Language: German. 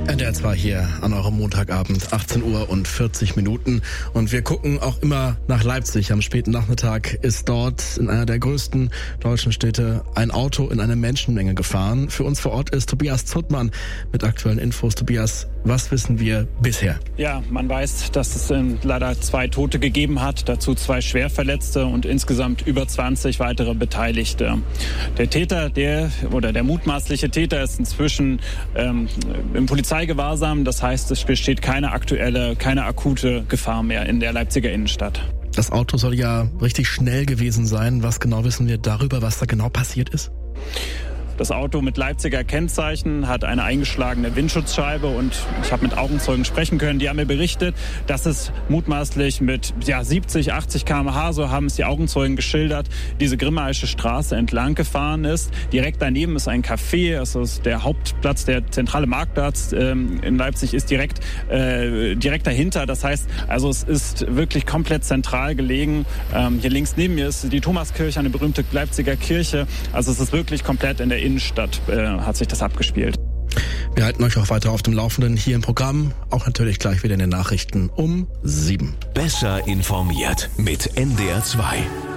NDR 2 hier an eurem Montagabend, 18 Uhr und 40 Minuten. Und wir gucken auch immer nach Leipzig. Am späten Nachmittag ist dort in einer der größten deutschen Städte ein Auto in eine Menschenmenge gefahren. Für uns vor Ort ist Tobias Zuttmann mit aktuellen Infos. Tobias, was wissen wir bisher? Ja, man weiß, dass es leider 2 Tote gegeben hat, dazu 2 Schwerverletzte und insgesamt über 20 weitere Beteiligte. Der Täter, der mutmaßliche Täter ist inzwischen im Polizeigewahrsam. Das heißt, es besteht keine akute Gefahr mehr in der Leipziger Innenstadt. Das Auto soll ja richtig schnell gewesen sein. Was genau wissen wir darüber, was da genau passiert ist? Das Auto mit Leipziger Kennzeichen hat eine eingeschlagene Windschutzscheibe und ich habe mit Augenzeugen sprechen können. Die haben mir berichtet, dass es mutmaßlich mit 70, 80 km/h, so haben es die Augenzeugen geschildert, diese Grimmaische Straße entlang gefahren ist. Direkt daneben ist ein Café, es ist der Hauptplatz, der zentrale Marktplatz in Leipzig ist direkt dahinter. Das heißt, also es ist wirklich komplett zentral gelegen. Hier links neben mir ist die Thomaskirche, eine berühmte Leipziger Kirche. Also es ist wirklich komplett in der Innenstadt hat sich das abgespielt. Wir halten euch auch weiter auf dem Laufenden hier im Programm, auch natürlich gleich wieder in den Nachrichten um 7. Besser informiert mit NDR 2.